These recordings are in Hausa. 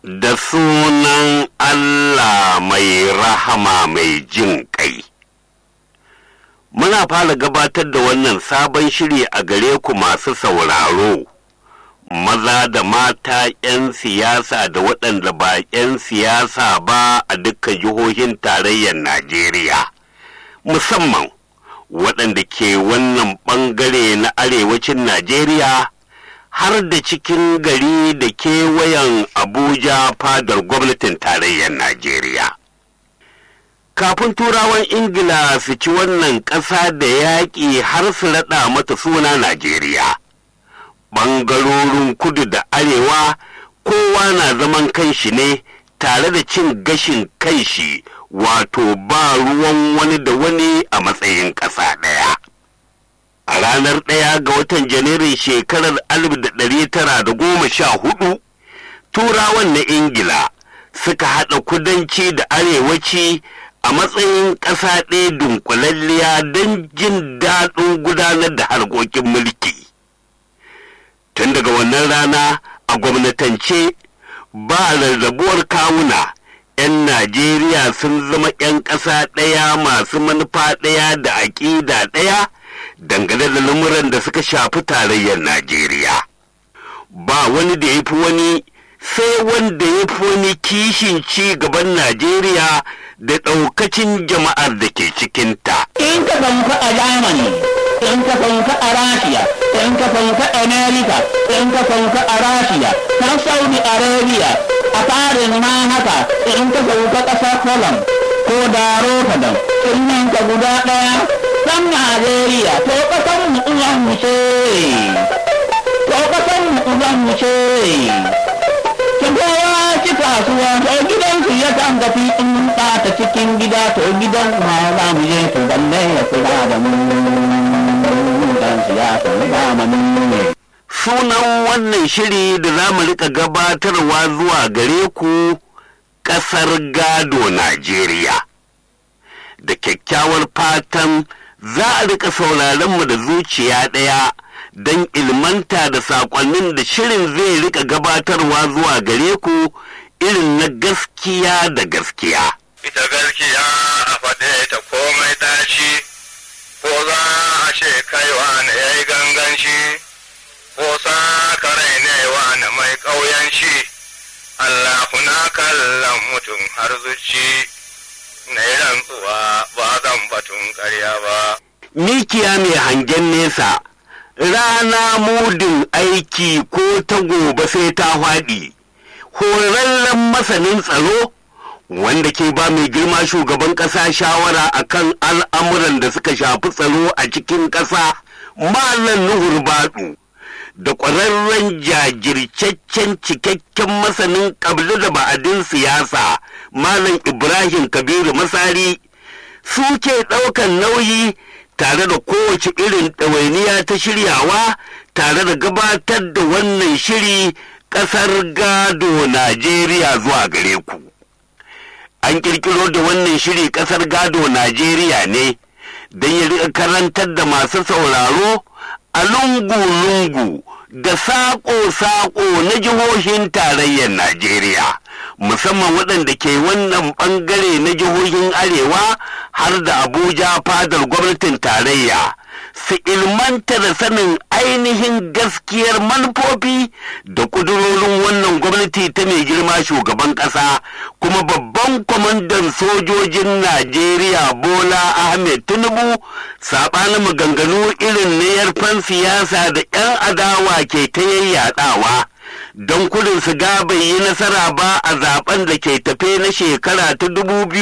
Da sunan Allah mai rahama mai jin ƙai. Muna fara gabatar da wannan sabon shiri a gare ku masu sauraro, maza da mata 'yan siyasa da waɗanda ba 'yan siyasa ba a dukkan jihohin tarayyar Najeriya, musamman waɗanda ke wannan ɓangare na arewacin Najeriya har da cikin gari da kewayen Abuja fadar gwamnatin tarayyar Najeriya. Kafin turawan Ingila su ci wannan ƙasa da yaƙi har su raɗa mata suna Najeriya, ɓangarorin kudu da arewa kowa na zaman kanshi ne tare da cin gashin kanshi, wato ba ruwan wani da wani a matsayin ƙasa ɗaya. A ranar 1 ga watan Janairun shekarar 1914, turawan na Ingila suka haɗa kudanci da arewaci a matsayin ƙasa ɗaya dunkulalliya don jin daɗin gudanar da harkokin mulki. Tun daga wannan rana a gwamnatance ba rarrabuwar kawuna, 'yan Najeriya sun zama 'yan ƙasa ɗaya masu manufa ɗaya da aƙida ɗaya dangane da lamuran da suka shafi tarayyar Najeriya. Ba wani da ya fi wani, sai wanda ya fi wani kishin ci gaban Najeriya da ɗaukacin jama'ar da ke cikinta. In ka sauka a Germany, in ka sauka a Rashiya, in ka sauka a Amerika, in ka sauka a Rashiya, har Saudi Arabia, a Paris ma haka, in ka sauka ƙasar Holland ko da Rotterdam, in ka guda ɗaya, san Najeriya, to ƙasar mu uwan mu ce, to ƙasar mu uwan mu ce. Kowa ci kasuwa, to gidansu ya kan gafi in ta cikin gida, to gidan ma za mu je to balle ya kula da mu, dan siyasa ba mu ne. Sunan wannan shiri da za mu rika gabatarwa zuwa gare ku ƙasar gado Najeriya. Da kyakkyawar fatan za a rika sauraron mu da zuciya ɗaya don ilmanta da saƙonnin da shirin zai rika gabatarwa zuwa gare ku irin na gaskiya da gaskiya. Ita gaskiya a faɗe ta komai ɗaci, ko za a ce kaiwa na ya yi ganganci, ko sa karai ne wa na mai ƙauyanci, Allah kuna kallon mutum har zuci, na yi rantsuwa ba zan batun ƙarya ba. Mikiya mai hangen nesa, rana mudin aiki ko ta gobe sai ta faɗi. Horarren masanin tsaro wanda ke ba mai girma shugaban ƙasa shawara akan al'amuran da suka shafi tsaro a cikin ƙasa, Malam Nuhur Badu, da ƙwararren jajircaccen cikakken masanin ƙabli da ba'adin siyasa, Malam Ibrahim Kabiru Masari, suke ɗaukan nauyi tare da kowace irin ɗawainiya ta shiryawa tare da gabatar da wannan shiri ƙasar gado Najeriya zuwa gare ku. An ƙirƙiro da wannan shiri ƙasar gado Najeriya ne don ya riƙa karantar da masu sauraro a lungu-lungu da saƙo-saƙo na jihohin tarayyar Najeriya, musamman waɗanda ke wannan ɓangare na jihohin Arewa har da Abuja fadar gwamnatin tarayya, su ilmanta da sanin ainihin gaskiyar manufofi da ƙudurorin wannan gwamnati ta mai girma shugaban ƙasa kuma babban kwamandan sojojin Najeriya Bola Ahmed Tinubu, saɓanin maganganu irin na yarfan siyasa da 'yan adawa ke ta yayyaɗawa don kudin su ga bai yi nasara ba a zaben da ke tafe na shekara ta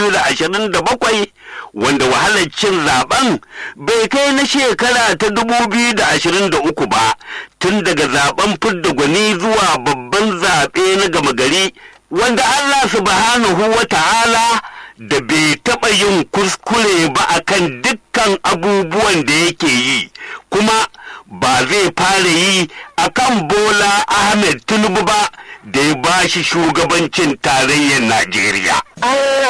2027, wanda wahalar cin zaben bai kai na shekara ta 2023 ba, tun daga zaben fidda gwani zuwa babban zaɓe na gama gari, wanda Allah subhanahu wa ta'ala da bai taɓa yin kuskure ba akan dukkan abubuwan da yake yi, kuma ba zai fara yi akan Bola Ahmed Tinubu ba da ya bashi shugabancin tarayyar Najeriya.